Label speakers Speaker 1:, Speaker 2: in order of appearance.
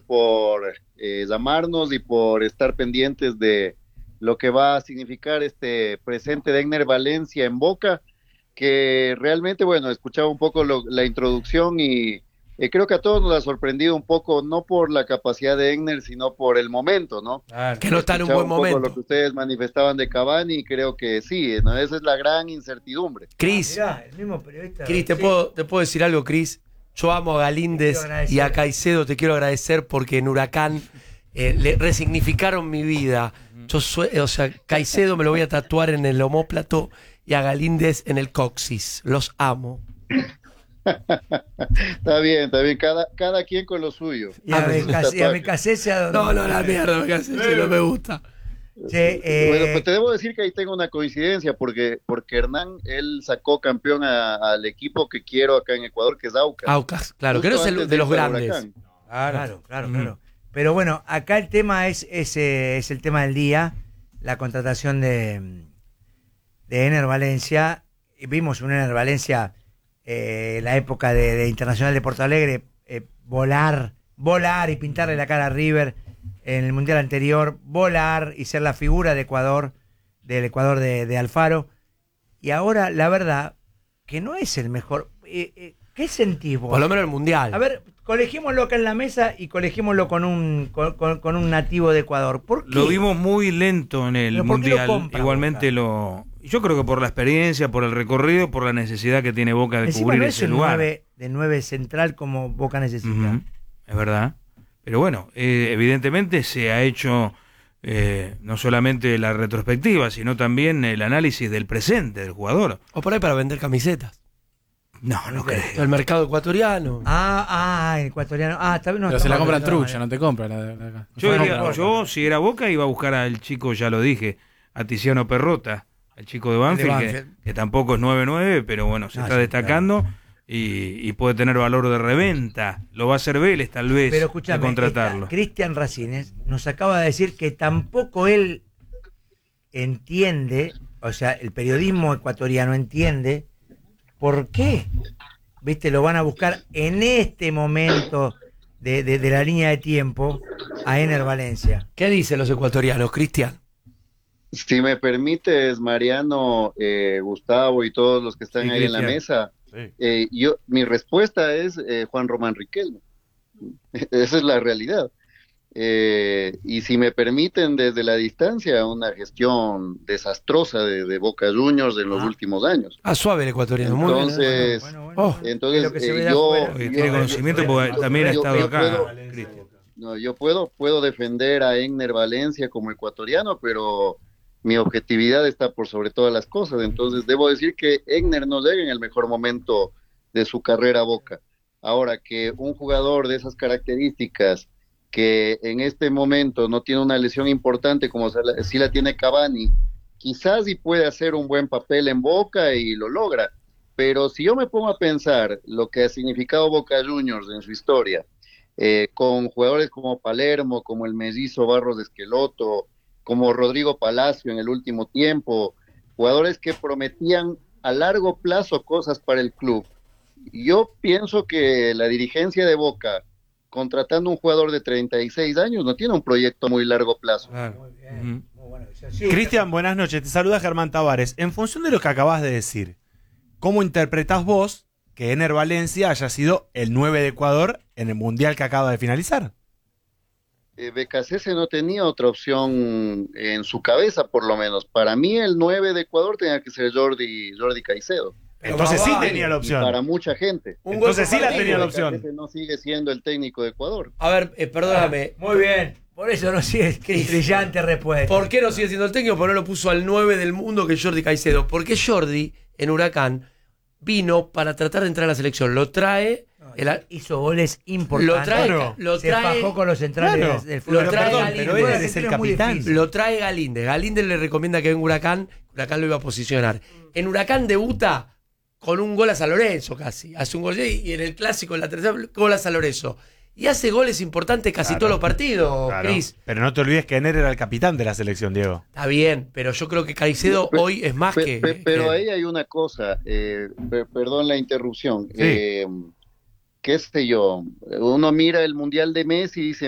Speaker 1: por llamarnos y por estar pendientes de lo que va a significar este presente de Egner Valencia en Boca, que realmente, bueno, escuchaba un poco la introducción y creo que a todos nos ha sorprendido un poco, no por la capacidad de Egner, sino por el momento, ¿no?
Speaker 2: Claro.
Speaker 3: Que no está en un
Speaker 1: Escuchaba
Speaker 3: buen
Speaker 1: un poco
Speaker 3: momento.
Speaker 1: lo que ustedes manifestaban de Cavani y creo que sí, ¿no? Esa es la gran incertidumbre.
Speaker 3: Cris,
Speaker 2: Mirá, el mismo periodista.
Speaker 3: Cris, ¿te
Speaker 2: Sí.
Speaker 3: puedo decir algo, Cris? Yo amo a Galíndez
Speaker 2: Te quiero agradecer.
Speaker 3: y a Caicedo, te quiero agradecer porque en Huracán le resignificaron mi vida. O sea, Caicedo me lo voy a tatuar en el omóplato y a Galíndez en el coxis. Los amo.
Speaker 1: Está bien, cada quien con lo suyo.
Speaker 2: Y a
Speaker 1: Sus tatuajes.
Speaker 2: Becasese a
Speaker 3: No, la mierda, no me gusta.
Speaker 1: Bueno, pues te debo decir que ahí tengo una coincidencia porque Hernán, él sacó campeón al equipo que quiero acá en Ecuador, que es Aucas.
Speaker 3: Aucas, claro, que no
Speaker 1: Justo
Speaker 3: es el
Speaker 1: antes
Speaker 3: de los
Speaker 1: irse al
Speaker 3: grandes.
Speaker 1: Huracán.
Speaker 2: Claro. Pero bueno, acá el tema es el tema del día, la contratación de Ener Valencia. Vimos un Ener Valencia en la época de Internacional de Porto Alegre, volar y pintarle la cara a River en el Mundial anterior, volar y ser la figura de Ecuador, del Ecuador de Alfaro. Y ahora, la verdad, que no es el mejor. ¿Qué sentís vos?
Speaker 3: Por lo menos el Mundial.
Speaker 2: A ver, colegémoslo acá en la mesa y colegémoslo con un nativo de Ecuador. ¿Por qué?
Speaker 4: Lo vimos muy lento en el
Speaker 2: ¿Pero por qué lo
Speaker 4: Mundial.
Speaker 2: compra
Speaker 4: Igualmente
Speaker 2: Boca?
Speaker 4: yo creo que por la experiencia, por el recorrido, por la necesidad que tiene Boca de
Speaker 2: Encima
Speaker 4: cubrir
Speaker 2: no es
Speaker 4: ese
Speaker 2: un
Speaker 4: lugar.
Speaker 2: 9 central como Boca necesita.
Speaker 4: Ujú, es verdad. Pero bueno, evidentemente se ha hecho no solamente la retrospectiva, sino también el análisis del presente del jugador.
Speaker 3: O por ahí para vender camisetas.
Speaker 4: No creo.
Speaker 3: El mercado ecuatoriano.
Speaker 2: El ecuatoriano. Está bien. No,
Speaker 5: Pero
Speaker 2: está
Speaker 5: se la
Speaker 2: mal,
Speaker 5: compran
Speaker 2: está mal,
Speaker 5: trucha, no te compran la de acá.
Speaker 4: Yo, si era Boca, iba a buscar al chico, ya lo dije, a Tiziano Perrota, al chico de Banfield, que tampoco es 9-9, pero bueno, se está
Speaker 2: sí,
Speaker 4: destacando y puede tener valor de reventa. Lo va a hacer Vélez, tal vez,
Speaker 2: Pero
Speaker 4: de
Speaker 2: escúchame,
Speaker 4: contratarlo.
Speaker 2: Cristian Racines nos acaba de decir que tampoco él entiende, o sea, el periodismo ecuatoriano entiende por qué, viste, lo van a buscar en este momento de la línea de tiempo a Ener Valencia.
Speaker 3: ¿Qué dicen los ecuatorianos, Cristian?
Speaker 1: Si me permites, Mariano, Gustavo y todos los que están
Speaker 2: Sí,
Speaker 1: ahí en la
Speaker 2: Cristian.
Speaker 1: mesa, mi respuesta es Juan Román Riquelme. Esa es la realidad. Y si me permiten desde la distancia, una gestión desastrosa de Boca Juniors en los últimos años.
Speaker 3: Suave el ecuatoriano. Muy bien.
Speaker 1: Entonces,
Speaker 3: Oh.
Speaker 1: entonces
Speaker 2: Lo que se ve de
Speaker 1: yo,
Speaker 2: afuera.
Speaker 4: Oye, tiene conocimiento porque también ha estado acá.
Speaker 1: yo puedo defender a Egner Valencia como ecuatoriano, pero mi objetividad está por sobre todas las cosas. Entonces debo decir que Egner no llega en el mejor momento de su carrera a Boca. Ahora, que un jugador de esas características, que en este momento no tiene una lesión importante como si la tiene Cavani, quizás sí puede hacer un buen papel en Boca y lo logra. Pero si yo me pongo a pensar lo que ha significado Boca Juniors en su historia, con jugadores como Palermo, como el mellizo Barros de Esqueloto, como Rodrigo Palacio en el último tiempo, jugadores que prometían a largo plazo cosas para el club. Yo pienso que la dirigencia de Boca, contratando un jugador de 36 años, no tiene un proyecto muy largo plazo.
Speaker 2: Muy bien, muy bueno. Sí,
Speaker 6: Cristian, buenas noches. Te saluda Germán Tavares. En función de lo que acabas de decir, ¿cómo interpretás vos que Ener Valencia haya sido el 9 de Ecuador en el Mundial que acaba de finalizar?
Speaker 1: Becasese no tenía otra opción en su cabeza, por lo menos. Para mí el 9 de Ecuador tenía que ser Jordi Caicedo.
Speaker 6: Entonces sí
Speaker 3: vale.
Speaker 6: tenía la
Speaker 1: Y
Speaker 6: opción.
Speaker 1: para mucha gente.
Speaker 6: Entonces sí la
Speaker 3: compartido.
Speaker 6: tenía la opción.
Speaker 1: Becasese no sigue siendo el técnico de Ecuador.
Speaker 3: A ver, perdóname.
Speaker 2: Muy bien. Por eso no sigue brillante respuesta.
Speaker 3: ¿Por qué no sigue siendo el técnico? Porque no lo puso al 9 del mundo que es Jordi Caicedo. Porque Jordi, en Huracán, vino para tratar de entrar a la selección. Lo trae.
Speaker 2: Hizo goles importantes. Se fajó con los centrales del fútbol.
Speaker 3: Lo trae
Speaker 6: Perdón,
Speaker 3: Galíndez.
Speaker 6: pero él es el capitán.
Speaker 3: Lo trae Galíndez. Galíndez le recomienda que venga Huracán. Huracán lo iba a posicionar. En Huracán debuta con un gol a San Lorenzo casi. Hace un gol y en el clásico, en la tercera, gol a San Lorenzo. Y hace goles importantes casi todos los partidos,
Speaker 6: Claro.
Speaker 3: Cris.
Speaker 6: Pero no te olvides que Ener era el capitán de la selección, Diego.
Speaker 3: Está bien, pero yo creo que Caicedo hoy es más que...
Speaker 1: Pero ahí hay una cosa, perdón la interrupción.
Speaker 6: Sí.
Speaker 1: Qué sé yo, uno mira el Mundial de Messi y dice,